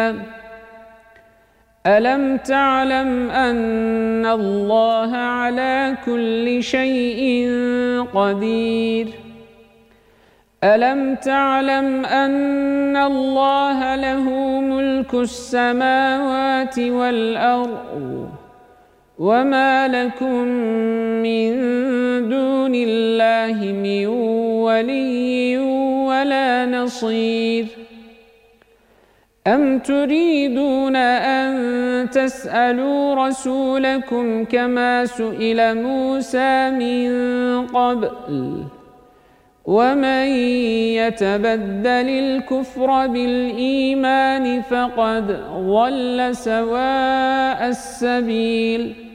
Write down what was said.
ألم تعلم أن الله على كل شيء قدير ألم تعلم أن الله له ملك السماوات والأرض وما لكم من دون الله من ولي ولا نصير أم تريدون أن تسألوا رسولكم كما سئل موسى من قبل ومن يتبدل الكفر بالإيمان فقد ضل سواء السبيل